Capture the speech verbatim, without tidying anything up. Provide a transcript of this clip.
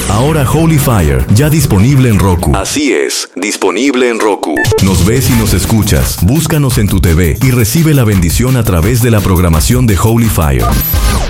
Ahora Holy Fire, ya disponible en Roku. Así es, disponible en Roku. Nos ves y nos escuchas. Búscanos en tu T V y recibe la bendición a través de la programación de Holy Fire.